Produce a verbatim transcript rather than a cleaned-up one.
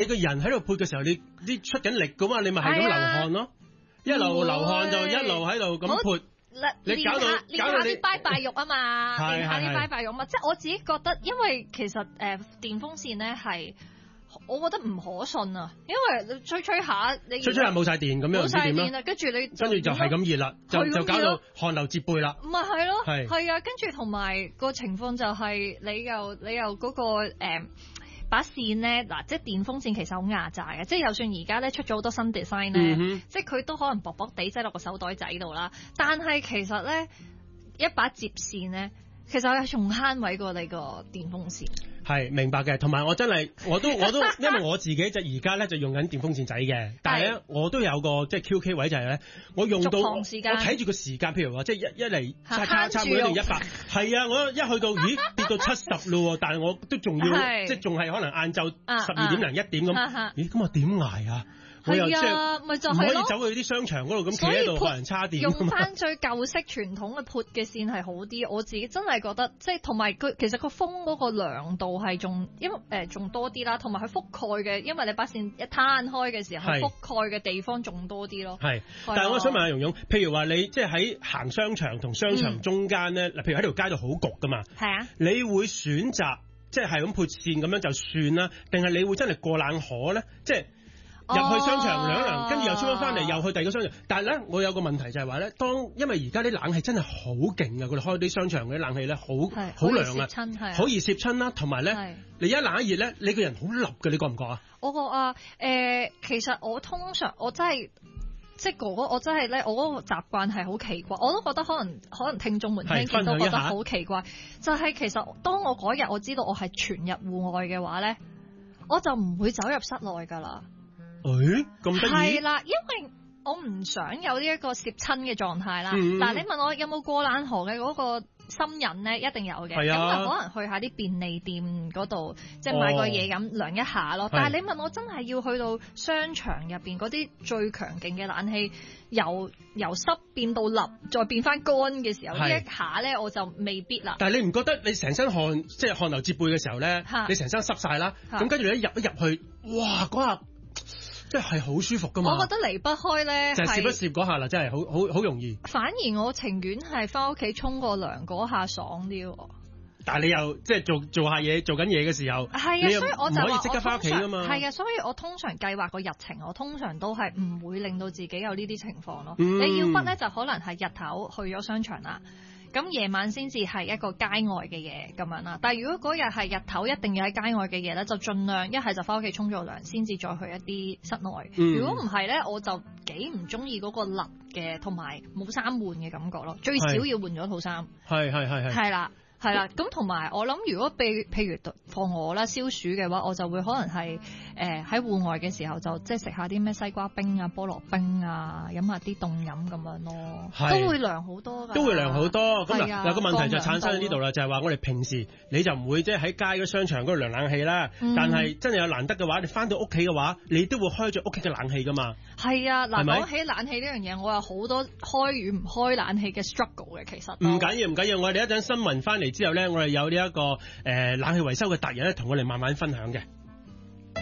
個人喺度潑嘅時候，你啲出緊力噶嘛，你咪係咁流汗咯，一路流汗就一路喺度咁潑。你搞到練下啲拜拜肉啊嘛，練下啲拜拜肉嘛，即係我自己覺得，因為其實誒、呃、電風扇咧係，我覺得唔可信啊，因為你吹吹下你吹吹下冇晒電咁樣， 冇晒電啦， 跟住你跟住就係咁熱啦，就就搞到汗流浹背啦。 唔係係咯， 係係啊，跟住同埋個情況就係你又你又嗰、嗰個誒。呃把線咧，嗱，即係電風扇其實好壓榨嘅，即係就算而家咧出咗好多新 design 咧、嗯，即係佢都可能薄薄地擠落個手袋仔度啦。但係其實咧，一把接線咧，其實係仲慳位過你個電風扇。係明白嘅，同埋我真係我都我都，因為我自己就而家咧就用緊電風扇仔嘅，但係咧我都有個即係 Q K 位就係咧，我用到我睇住個時間，譬如話即係一一嚟差差差唔多一定一百，係啊，我一去到咦跌到七十咯，但係我都仲要即係仲係可能晏晝十二點零一點咁，咦咁我點捱啊？ 係啊，咪就係唔可以走去啲商場嗰度咁企喺度可能叉電。 用翻最舊式傳統嘅潑嘅線係好啲，我自己真係覺得即係同埋佢其實個風嗰個涼度係仲因為誒仲多啲啦，同埋佢覆蓋嘅，因為你把線一攤開嘅時候，覆蓋嘅地方仲多啲咯。係，但係我想問下蓉蓉，譬如話你即係喺行商場同商場中間咧，嗱、嗯，譬如喺條街度好焗噶嘛，係啊，你會選擇即係係咁潑線咁樣就算啦，定係你會真係過冷河咧？即係。入去商場涼一涼，跟住又出咗翻嚟，又去第二個商場。但係咧，我有個問題就係話咧，當因為而家啲冷氣真係好勁啊，佢哋開啲商場嗰啲冷氣咧，好好涼啊，好易攝親啦。同埋咧，你一冷一熱咧，你個人好笠嘅，你覺唔覺啊？ 我覺啊，誒、呃，其實我通常我真係即係哥哥，我真係咧，我嗰個習慣係好奇怪，我都覺得可能可能聽眾們聽見都覺得好奇怪，就係、是、其實當我嗰日我知道我係全日戶外嘅話咧，我就唔會走入室內㗎啦。 誒，咁得意？ 係啦，因為我唔想有呢一個攝親嘅狀態啦。嗱、嗯，你問我有冇過冷河嘅嗰個心癮咧，一定有嘅。咁啊，就可能去下啲便利店嗰度，即係買個嘢飲涼一下咯。但係你問我真係要去到商場入邊嗰啲最強勁嘅冷氣，由由濕變到立，再變翻乾嘅時候，呢一下咧我就未必啦。 但係你唔覺得你成身汗，即係汗流浹背嘅時候咧，你成身濕晒啦，咁跟住你一入一入去，哇嗰下！即係好舒服噶嘛！ 我覺得離不開咧， 就係攝一攝嗰下啦，真係好好好容易。 反而我情願係翻屋企沖個涼嗰下爽啲。 但係你又即係做做下嘢，做緊嘢嘅時候， 係啊，所以我就唔可以即刻翻屋企噶嘛。 係啊，所以我通常計劃個日程，我通常都係唔會令到自己有呢啲情況咯、嗯。你要不咧，就可能係日頭去咗商場啦。咁夜晚先至係一個街外嘅嘢咁樣啦，但係如果嗰日係日頭一定要喺街外嘅嘢咧，就盡量一係就翻屋企沖咗涼，先至再去一啲室內。嗯、如果唔係咧，我就幾唔中意嗰個立嘅同埋冇衫換嘅感覺咯，最少要換咗套衫。 係係係係。係啦。 係啦，咁同埋我諗，如果譬譬如放我啦消暑嘅話，我就會可能係誒喺戶外嘅時候就即係食下啲咩西瓜冰啊、菠蘿冰啊，飲下啲凍飲咁樣咯，都會涼好多㗎。都會涼好多。咁嗱，有個問題就產生喺呢度啦，就係話我哋平時你就唔會即係喺街嗰商場嗰度涼冷氣啦，嗯、但係真係有難得嘅話，你翻到屋企嘅話，你都會開咗屋企嘅冷氣㗎嘛。係啊，嗱講起冷氣呢樣嘢，我有好多開與唔開冷氣嘅 struggle 嘅，其實。唔緊要唔緊要，我哋一陣新聞翻嚟之後咧，我哋有呢、這、一個誒、呃、冷氣維修嘅達人咧，同我哋慢慢分享嘅。